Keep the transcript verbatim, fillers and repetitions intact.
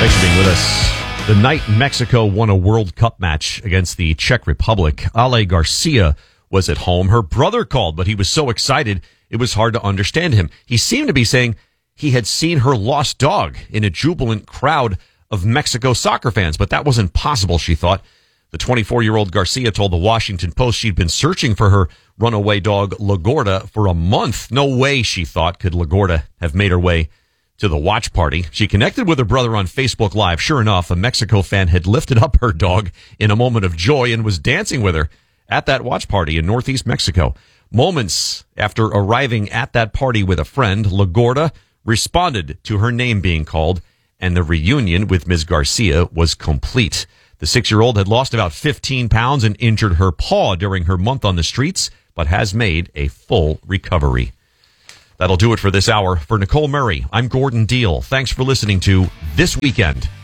Thanks for being with us. The night Mexico won a World Cup match against the Czech Republic, Ale Garcia was at home. Her brother called, but he was so excited it was hard to understand him. He seemed to be saying he had seen her lost dog in a jubilant crowd of Mexico soccer fans, but that wasn't possible, she thought. The twenty-four-year-old Garcia told the Washington Post she'd been searching for her runaway dog, La Gorda, for a month. No way, she thought, could La Gorda have made her way to the watch party. She connected with her brother on Facebook Live. Sure enough, a Mexico fan had lifted up her dog in a moment of joy and was dancing with her at that watch party in northeast Mexico. Moments after arriving at that party with a friend, La Gorda responded to her name being called, and the reunion with Miz Garcia was complete. The six-year-old had lost about fifteen pounds and injured her paw during her month on the streets, but has made a full recovery. That'll do it for this hour. For Nicole Murray, I'm Gordon Deal. Thanks for listening to This Weekend